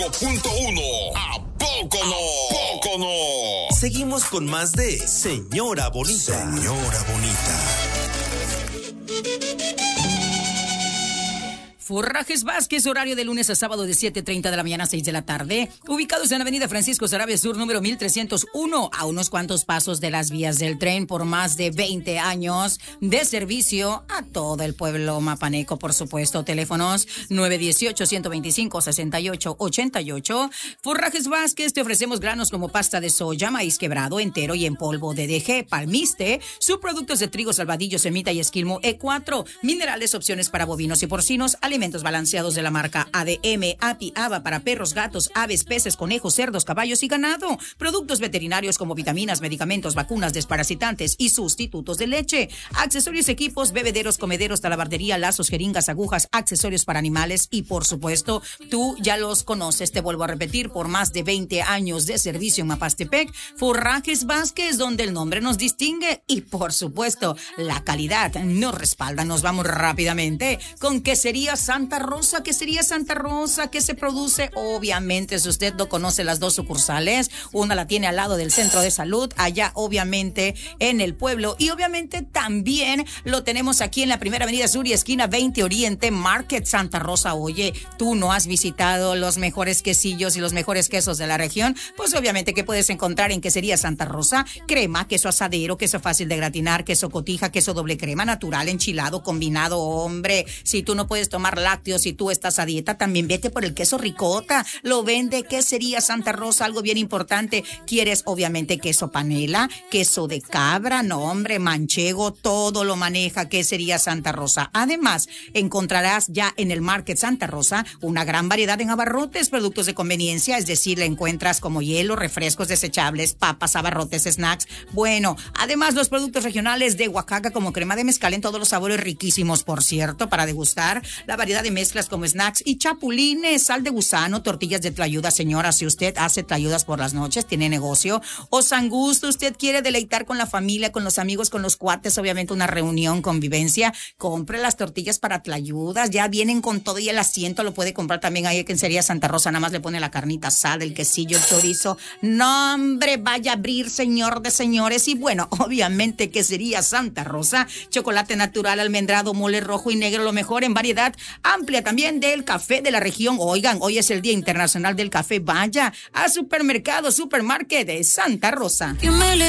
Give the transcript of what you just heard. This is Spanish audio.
.1. ¿A poco no? ¿A poco no? Seguimos con más de Señora Bonita. Señora Bonita. Forrajes Vázquez, horario de lunes a sábado de 7:30 de la mañana a 6 de la tarde. Ubicados en la avenida Francisco Sarabia Sur, número 1301, a unos cuantos pasos de las vías del tren, por más de 20 años de servicio a todo el pueblo mapaneco, por supuesto. Teléfonos 918-125-6888. Forrajes Vázquez, te ofrecemos granos como pasta de soya, maíz quebrado, entero y en polvo, DDG, palmiste, subproductos de trigo, salvadillo, semita y esquilmo E4, minerales, opciones para bovinos y porcinos, alimentos balanceados de la marca ADM, API, ABA para perros, gatos, aves, peces, conejos, cerdos, caballos y ganado. Productos veterinarios como vitaminas, medicamentos, vacunas, desparasitantes y sustitutos de leche. Accesorios, equipos, bebederos, comederos, talabardería, lazos, jeringas, agujas, accesorios para animales y, por supuesto, tú ya los conoces. Te vuelvo a repetir, por más de 20 años de servicio en Mapastepec, Forrajes Vázquez, donde el nombre nos distingue y, por supuesto, la calidad nos respalda. Nos vamos rápidamente con quesería Santa Rosa. Quesería Santa Rosa, que se produce, obviamente, si usted no conoce las dos sucursales, una la tiene al lado del centro de salud, allá obviamente en el pueblo, y obviamente también lo tenemos aquí en la primera avenida sur y esquina 20 Oriente, Market Santa Rosa. Oye, tú no has visitado los mejores quesillos y los mejores quesos de la región, pues obviamente que puedes encontrar en Quesería Santa Rosa: crema, queso asadero, queso fácil de gratinar, queso cotija, queso doble crema, natural, enchilado, combinado. Hombre, si tú no puedes tomar lácteos, si tú estás a dieta, también vete por el queso ricota. Lo vende Quesería Santa Rosa. Algo bien importante, quieres obviamente queso panela, queso de cabra, no hombre, manchego, todo lo maneja Quesería Santa Rosa. Además, encontrarás ya en el Market Santa Rosa una gran variedad en abarrotes, productos de conveniencia, es decir, le encuentras como hielo, refrescos desechables, papas, abarrotes, snacks. Bueno, además los productos regionales de Oaxaca como crema de mezcal en todos los sabores riquísimos, por cierto, para degustar. La variedad de mezclas como snacks y chapulines, sal de gusano, tortillas de tlayuda. Señora, si usted hace tlayudas por las noches, tiene negocio, o sangusto, usted quiere deleitar con la familia, con los amigos, con los cuates, obviamente una reunión, convivencia, compre las tortillas para tlayudas, ya vienen con todo y el asiento, lo puede comprar también ahí en Quesería Santa Rosa, nada más le pone la carnita asada, el quesillo, el chorizo. No, hombre, vaya a abrir, señor de señores. Y bueno, obviamente Quesería Santa Rosa, chocolate natural, almendrado, mole rojo y negro, lo mejor en variedad amplia también del café de la región. Oigan, hoy es el Día Internacional del Café. Vaya a Supermercado, Supermarket de Santa Rosa.